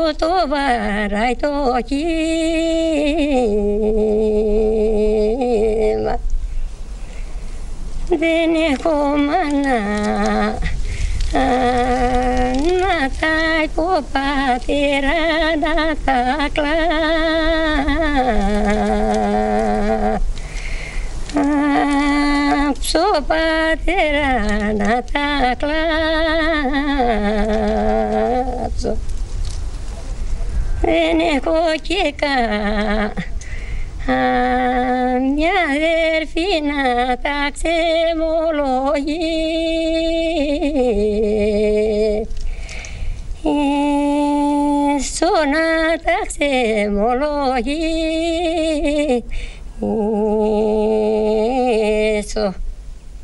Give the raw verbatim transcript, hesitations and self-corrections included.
το βαράει το κύμα. Δεν έχω μάνα να τα υποπάτηρα να τα κλάψω πατέρα να τα κλάψω. Δεν έχω και καμιά αδερφή να τα ξεμολογήσω, να τα ξεμολογήσω.